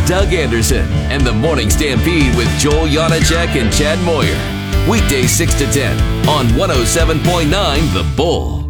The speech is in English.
Doug Anderson and the Morning Stampede with Joel Janacek and Chad Moyer. Weekdays 6 to 10 on 107.9 The Bull.